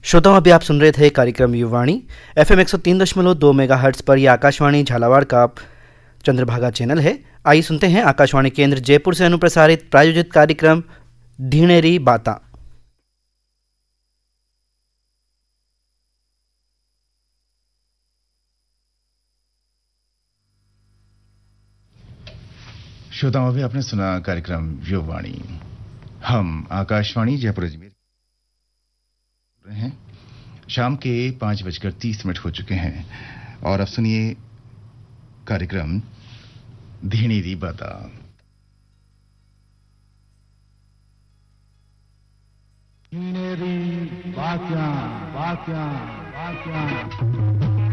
श्रोताओं, अभी आप सुन रहे थे कार्यक्रम युवाणी FM 103.2 मेगाहर्ट्ज पर। यह आकाशवाणी झालावाड़ का चंद्रभागा चैनल है। आइए सुनते हैं आकाशवाणी केंद्र जयपुर से अनुप्रसारित प्रायोजित कार्यक्रम ढीणेरी बाता। श्रोताओं, अभी आपने सुना कार्यक्रम युवाणी। हम आकाशवाणी जयपुर अजमेर रहे हैं। शाम के 5:30 हो चुके हैं और अब सुनिए कार्यक्रम ढीणेरी बाता। ढीणेरी बात्यां बात्यां बात्यां।